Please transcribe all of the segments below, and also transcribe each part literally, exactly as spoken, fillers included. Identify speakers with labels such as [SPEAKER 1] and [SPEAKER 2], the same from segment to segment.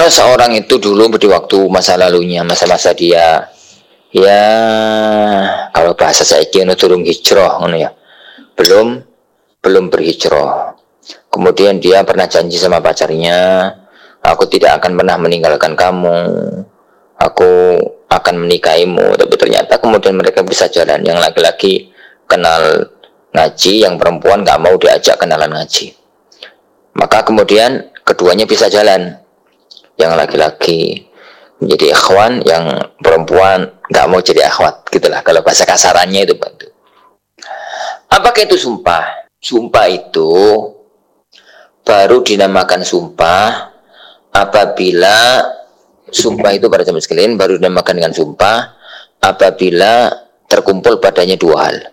[SPEAKER 1] Kalau seorang itu dulu di waktu masa lalunya, masa-masa dia, ya kalau bahasa saya kira turun hijrah, ya, belum belum berhijrah. Kemudian dia pernah janji sama pacarnya, aku tidak akan pernah meninggalkan kamu, aku akan menikahimu. Tapi ternyata kemudian mereka bisa jalan. Yang laki-laki kenal ngaji, yang perempuan gak mau diajak kenalan ngaji. Maka kemudian keduanya bisa jalan. Yang laki-laki menjadi ikhwan, yang perempuan gak mau jadi akhwat, gitulah kalau bahasa kasarannya itu. Apakah itu sumpah? Sumpah itu baru dinamakan sumpah apabila sumpah itu pada zaman sekalian baru dinamakan dengan sumpah apabila terkumpul padanya dua hal.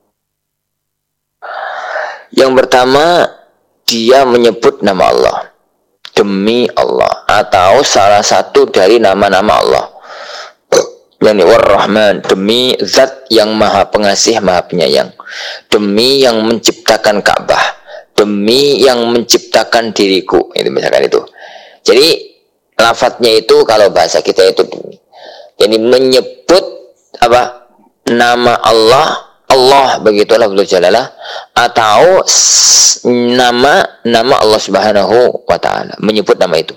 [SPEAKER 1] Yang pertama, dia menyebut nama Allah, demi Allah, atau salah satu dari nama-nama Allah, yakni War-Rahman, demi zat yang maha pengasih maha penyayang, demi yang menciptakan Ka'bah, demi yang menciptakan diriku, itu misalkan itu. Jadi lafadznya itu kalau bahasa kita itu jadi menyebut apa, nama Allah, Allah begitulah betul jalalah, atau nama nama Allah Subhanahu wa taala, menyebut nama itu.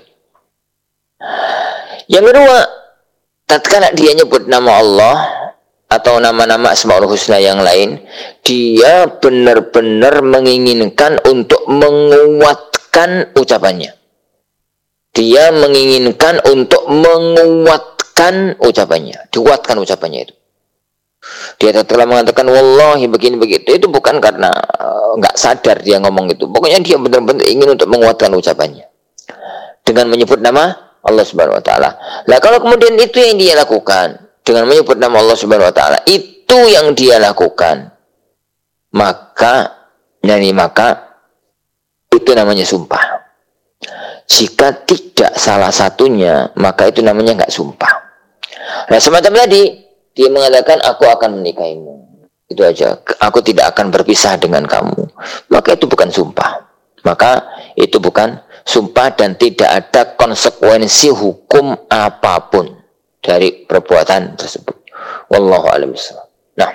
[SPEAKER 1] Yang kedua, tatkala dia nyebut nama Allah atau nama-nama Asmaul Husna yang lain, dia benar-benar menginginkan untuk menguatkan ucapannya. Dia menginginkan untuk menguatkan ucapannya, dikuatkan ucapannya itu. Dia telah mengatakan wallahi begini begitu, itu bukan karena nggak uh, sadar dia ngomong itu. Pokoknya dia benar-benar ingin untuk menguatkan ucapannya dengan menyebut nama Allah Subhanahu wa taala. Nah, kalau kemudian itu yang dia lakukan dengan menyebut nama Allah Subhanahu wa taala, itu yang dia lakukan, maka nani maka itu namanya sumpah. Jika tidak salah satunya, maka itu namanya nggak sumpah. Nah, semacam tadi dia mengatakan aku akan menikahimu, itu aja, aku tidak akan berpisah dengan kamu, maka itu bukan sumpah. Maka itu bukan sumpah dan tidak ada konsekuensi hukum apapun dari perbuatan tersebut. Wallahu a'lam bishawab. Nah,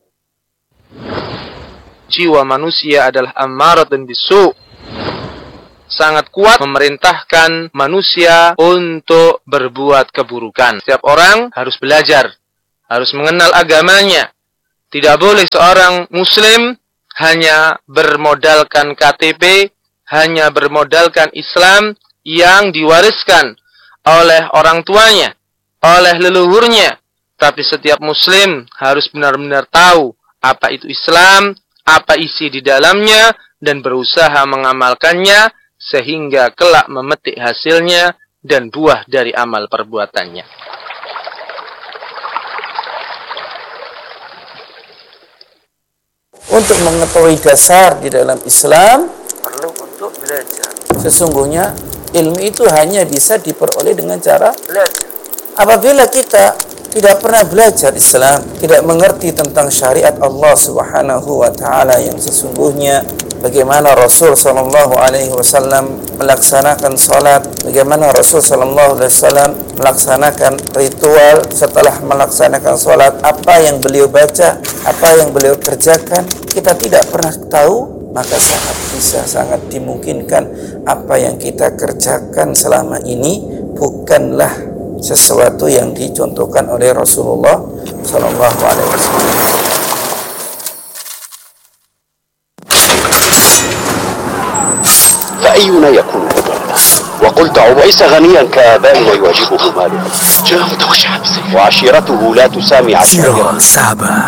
[SPEAKER 2] jiwa manusia adalah ammaratun bisu', sangat kuat memerintahkan manusia untuk berbuat keburukan. Setiap orang harus belajar, harus mengenal agamanya. Tidak boleh seorang muslim hanya bermodalkan K T P, hanya bermodalkan Islam yang diwariskan oleh orang tuanya, oleh leluhurnya. Tapi setiap muslim harus benar-benar tahu apa itu Islam, apa isi di dalamnya, dan berusaha mengamalkannya sehingga kelak memetik hasilnya dan buah dari amal perbuatannya.
[SPEAKER 3] Untuk mengetahui dasar di dalam Islam perlu untuk belajar. Sesungguhnya ilmu itu hanya bisa diperoleh dengan cara belajar. Apabila kita tidak pernah belajar Islam, tidak mengerti tentang syariat Allah Subhanahu wa taala yang sesungguhnya, bagaimana Rasul sallallahu alaihi wasallam melaksanakan salat, bagaimana Rasul sallallahu alaihi wasallam melaksanakan ritual setelah melaksanakan salat, apa yang beliau baca, apa yang beliau kerjakan, kita tidak pernah tahu, maka sangat bisa, sangat dimungkinkan apa yang kita kerjakan selama ini bukanlah sesuatu yang dicontohkan oleh Rasulullah sallallahu alaihi wasallam.
[SPEAKER 4] فأينا يكون مبرنا وقلت عويس غنيا كآباء ويواجهه ماله جاء متوشعا وعشيرته لا تسامي عشيرة